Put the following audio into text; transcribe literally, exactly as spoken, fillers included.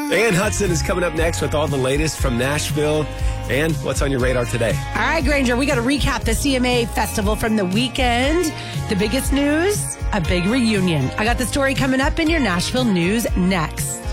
Ann Hudson is coming up next with all the latest from Nashville. And what's on your radar today? All right, Granger, we got to recap the C M A Festival from the weekend. The biggest news, a big reunion. I got the story coming up in your Nashville news next.